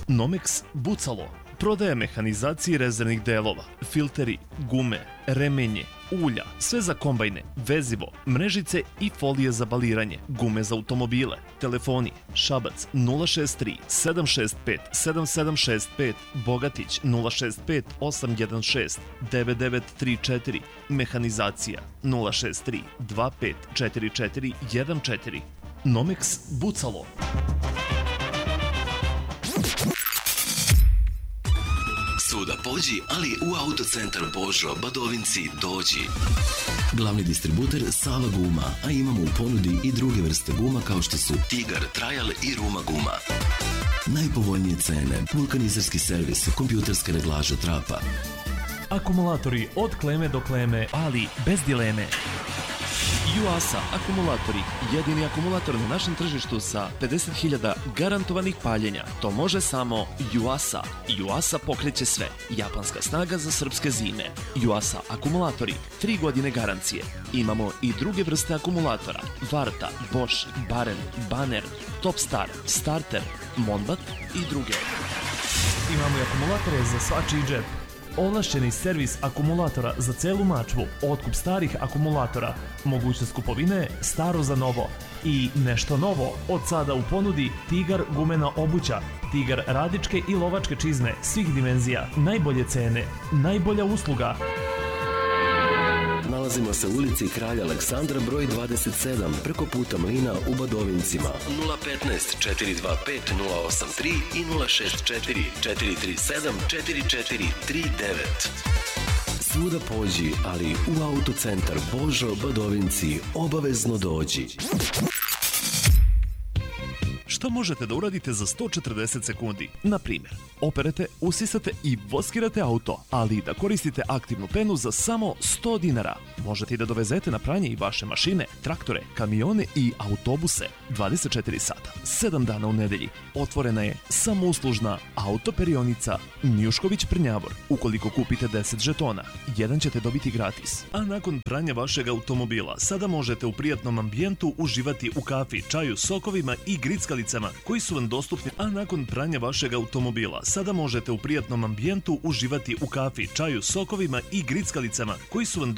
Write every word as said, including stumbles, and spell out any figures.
Nomex Bucalo prodaje mehanizacije rezervnih delova, filteri, gume, remenje, ulja, sve za kombajne, vezivo, mrežice i folije za baliranje, gume za automobile, telefoni, Šabac nula šest tri sedam šest pet sedam sedam šest pet, Bogatić nula šest pet osam jedan šest devet devet tri četiri, mehanizacija nula šest tri dva pet četiri četiri jedan četiri. Nomex Bucalo. Svuda pođi, ali u Autocentar Božo, Badovinci dođi. Glavni distributer Sava guma, a imamo u ponudi i druge vrste guma kao što su Tigar, Trajal i Ruma guma. Najpovoljnije cene, vulkanizerski servis, kompjuterska reglaža trapa. Akumulatori od kleme do kleme, ali bez dileme. Yuasa akumulatori, jedini akumulator na našem tržištu sa pedeset hiljada garantovanih paljenja. To može samo Yuasa. Yuasa pokreće sve. Japanska snaga za srpske zime. Yuasa akumulatori, tri godine garancije. Imamo i druge vrste akumulatora. Varta, Bosch, Baren, Banner, Topstar, Starter, Monbat i druge. Imamo i akumulatore za svačiji džep. Ovlašćeni servis akumulatora za celu Mačvu, otkup starih akumulatora, mogućnost kupovine staro za novo i nešto novo. Od sada u ponudi Tigar gumena obuća, Tigar radičke i lovačke čizme svih dimenzija, najbolje cene, najbolja usluga. Nalazimo se u ulici Kralja Aleksandra broj dvadeset sedam, preko puta Mlina u Badovincima. nula petnaest četiri dva pet nula osam tri i nula šest četiri četiri tri sedam četiri četiri tri devet. Svuda pođi, ali u Autocentar Božo, Badovinci obavezno dođi. Šta možete da uradite za sto četrdeset sekundi? Na primjer, operete, usisate i voskirate auto, ali da koristite aktivnu penu za samo sto dinara. Možete i da dovezete na pranje i vaše mašine, traktore, kamione i autobuse dvadeset četiri sata, sedam dana u nedelji. Otvorena je samouslužna autoperionica Njušković Prnjavor. Ukoliko kupite deset žetona, jedan ćete dobiti gratis. A nakon pranja vašeg automobila, sada možete u prijatnom ambijentu uživati u kafi, čaju, sokovima i grickalicama koji su vam dostupni. A nakon pranja vašeg automobila, sada možete u prijatnom ambijentu uživati u kafi, čaju, sokovima i grickalicama koji su vam dostupni